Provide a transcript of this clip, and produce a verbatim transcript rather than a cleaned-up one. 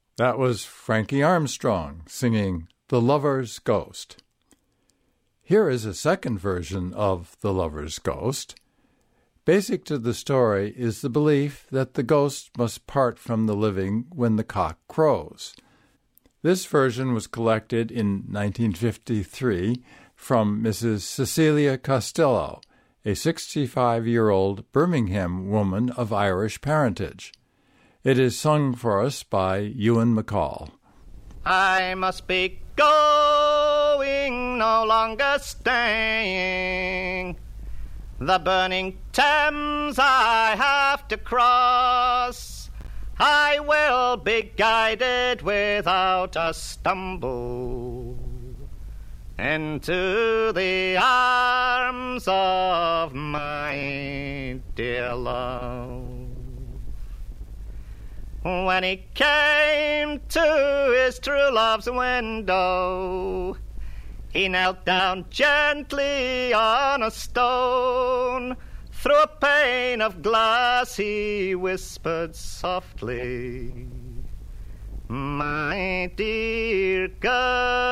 That was Frankie Armstrong singing The Lover's Ghost. Here is a second version of The Lover's Ghost. Basic to the story is the belief that the ghost must part from the living when the cock crows. This version was collected in nineteen fifty-three from Missus Cecilia Costello, a sixty-five-year-old Birmingham woman of Irish parentage. It is sung for us by Ewan MacColl. I must be going, no longer staying. The burning Thames I have to cross. I will be guided without a stumble into the arms of my dear love. When he came to his true love's window, he knelt down gently on a stone. Through a pane of glass he whispered softly, "My dear girl,